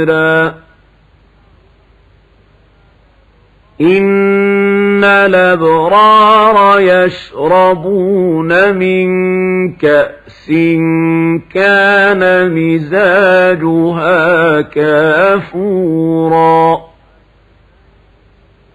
إن الأبرار يشربون من كأس كان مزاجها كافورا